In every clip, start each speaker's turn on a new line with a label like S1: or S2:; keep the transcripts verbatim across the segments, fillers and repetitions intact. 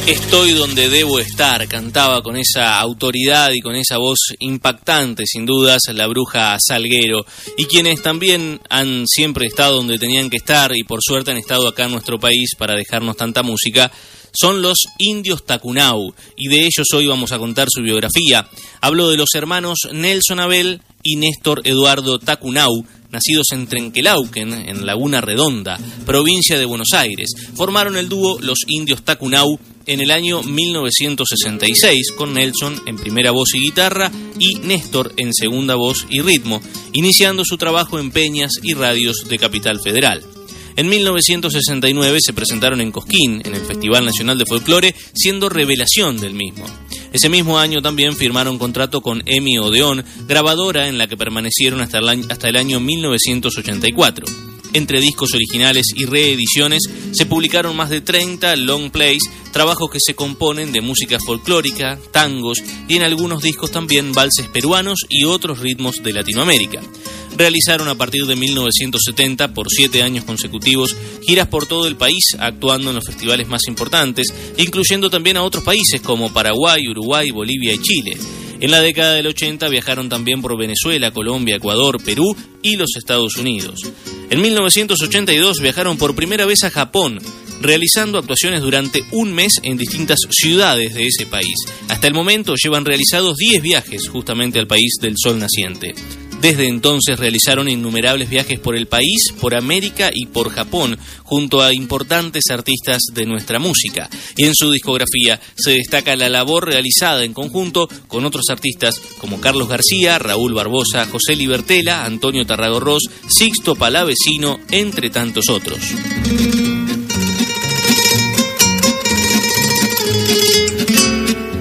S1: Estoy donde debo estar, cantaba con esa autoridad y con esa voz impactante, sin dudas, la Bruja Salguero. Y quienes también han siempre estado donde tenían que estar y por suerte han estado acá en nuestro país para dejarnos tanta música, son los Indios Tacunau, y de ellos hoy vamos a contar su biografía. Hablo de los hermanos Nelson Abel y Néstor Eduardo Tacunau, nacidos en Trenquelauquen, en Laguna Redonda, provincia de Buenos Aires. Formaron el dúo Los Indios Tacunau en el año mil novecientos sesenta y seis, con Nelson en primera voz y guitarra y Néstor en segunda voz y ritmo, iniciando su trabajo en peñas y radios de Capital Federal. En mil novecientos sesenta y nueve se presentaron en Cosquín, en el Festival Nacional de Folclore, siendo revelación del mismo. Ese mismo año también firmaron contrato con Emi Odeón, grabadora en la que permanecieron hasta el año, hasta el año mil novecientos ochenta y cuatro. Entre discos originales y reediciones se publicaron más de treinta long plays, trabajos que se componen de música folclórica, tangos y en algunos discos también valses peruanos y otros ritmos de Latinoamérica. Realizaron a partir de mil novecientos setenta, por siete años consecutivos, giras por todo el país, actuando en los festivales más importantes, incluyendo también a otros países como Paraguay, Uruguay, Bolivia y Chile. En la década del ochenta viajaron también por Venezuela, Colombia, Ecuador, Perú y los Estados Unidos. En mil novecientos ochenta y dos viajaron por primera vez a Japón, realizando actuaciones durante un mes en distintas ciudades de ese país. Hasta el momento llevan realizados diez viajes justamente al país del sol naciente. Desde entonces realizaron innumerables viajes por el país, por América y por Japón, junto a importantes artistas de nuestra música. Y en su discografía se destaca la labor realizada en conjunto con otros artistas como Carlos García, Raúl Barbosa, José Libertela, Antonio Tarragorros, Sixto Palavecino, entre tantos otros.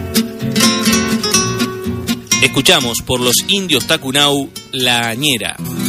S1: Escuchamos por los Indios Tacunau, La Añera.